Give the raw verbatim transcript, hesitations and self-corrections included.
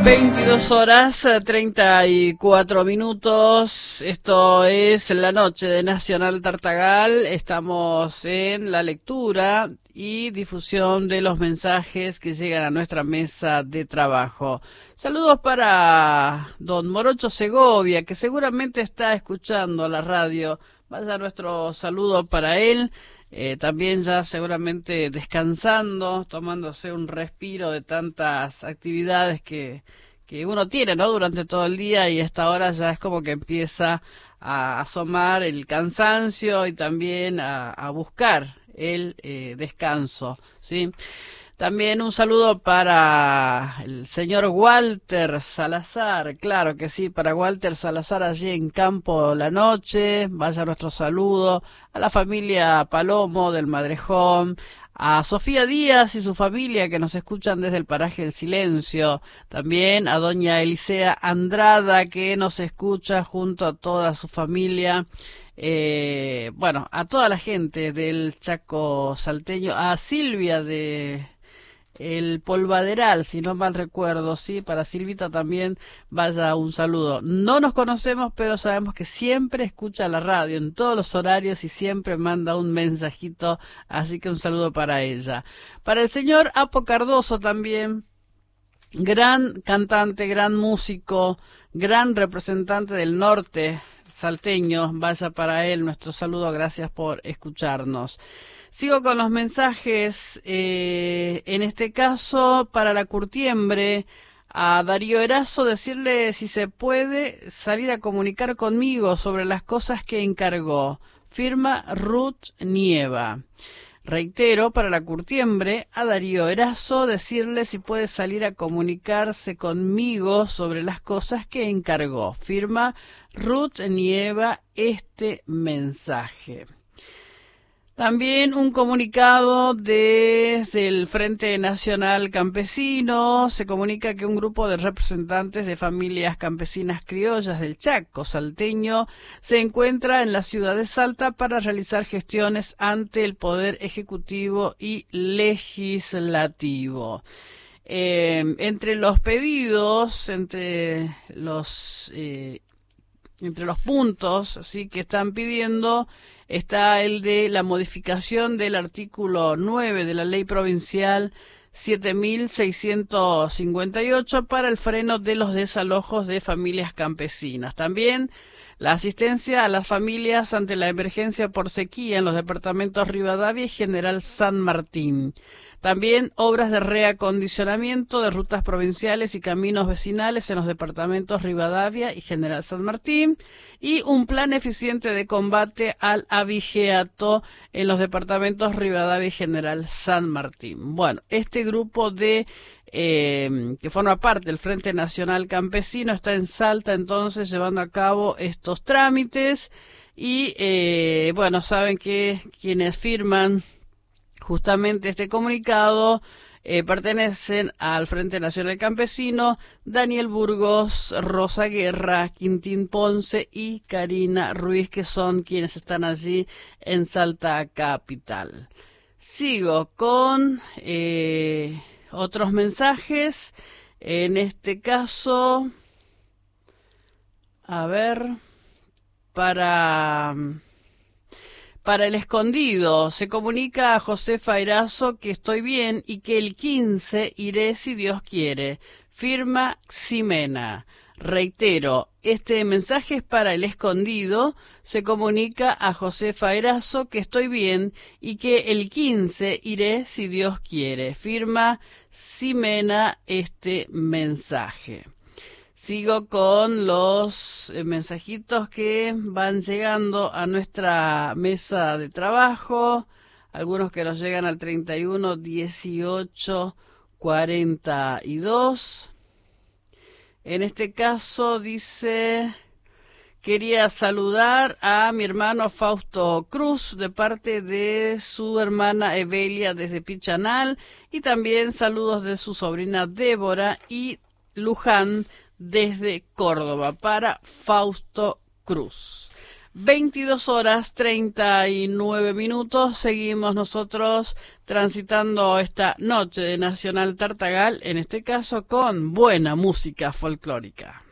veintidós horas, treinta y cuatro minutos. Esto es la noche de Nacional Tartagal. Estamos en la lectura y difusión de los mensajes que llegan a nuestra mesa de trabajo. Saludos para don Morocho Segovia, que seguramente está escuchando la radio. Vaya nuestro saludo para él. Eh, también ya seguramente descansando, tomándose un respiro de tantas actividades que, que uno tiene, ¿no? Durante todo el día, y a esta hora ya es como que empieza a asomar el cansancio y también a, a buscar el eh, descanso, ¿sí? También un saludo para el señor Walter Salazar, claro que sí, para Walter Salazar allí en Campo La Noche. Vaya nuestro saludo a la familia Palomo del Madrejón, a Sofía Díaz y su familia que nos escuchan desde el paraje El Silencio, también a doña Elisea Andrada que nos escucha junto a toda su familia. Eh, bueno, a toda la gente del Chaco salteño, a Silvia de El Polvaderal, si no mal recuerdo, sí, para Silvita también vaya un saludo. No nos conocemos, pero sabemos que siempre escucha la radio en todos los horarios y siempre manda un mensajito, así que un saludo para ella. Para el señor Apo Cardoso también, gran cantante, gran músico, gran representante del norte salteño, vaya para él nuestro saludo, gracias por escucharnos. Sigo con los mensajes, eh, en este caso para la curtiembre, a Darío Erazo decirle si se puede salir a comunicar conmigo sobre las cosas que encargó. Firma Ruth Nieva. Reitero, para la curtiembre, a Darío Erazo decirle si puede salir a comunicarse conmigo sobre las cosas que encargó. Firma Ruth Nieva este mensaje. También un comunicado desde el Frente Nacional Campesino. Se comunica que un grupo de representantes de familias campesinas criollas del Chaco salteño se encuentra en la ciudad de Salta para realizar gestiones ante el Poder Ejecutivo y Legislativo. Eh, entre los pedidos, entre los, eh, entre los puntos, sí, que están pidiendo, está el de la modificación del artículo nueve de la Ley Provincial siete mil seiscientos cincuenta y ocho para el freno de los desalojos de familias campesinas. También la asistencia a las familias ante la emergencia por sequía en los departamentos Rivadavia y General San Martín. También obras de reacondicionamiento de rutas provinciales y caminos vecinales en los departamentos Rivadavia y General San Martín, y un plan eficiente de combate al abigeato en los departamentos Rivadavia y General San Martín. Bueno, este grupo de eh, que forma parte del Frente Nacional Campesino está en Salta entonces llevando a cabo estos trámites y eh, bueno, saben que quienes firman justamente este comunicado eh, pertenecen al Frente Nacional Campesino, Daniel Burgos, Rosa Guerra, Quintín Ponce y Karina Ruiz, que son quienes están allí en Salta Capital. Sigo con eh, otros mensajes, en este caso, a ver, para... Para el Escondido, se comunica a Josefa Erazo que estoy bien y que el quince iré si Dios quiere. Firma Ximena. Reitero, este mensaje es para el Escondido. Se comunica a Josefa Erazo que estoy bien y que el quince iré si Dios quiere. Firma Ximena este mensaje. Sigo con los eh, mensajitos que van llegando a nuestra mesa de trabajo, algunos que nos llegan al treinta y uno, dieciocho, cuarenta y dos. En este caso dice, quería saludar a mi hermano Fausto Cruz de parte de su hermana Evelia desde Pichanal, y también saludos de su sobrina Débora y Luján desde Córdoba para Fausto Cruz. veintidós horas treinta y nueve minutos. Seguimos nosotros transitando esta noche de Nacional Tartagal, en este caso con buena música folclórica.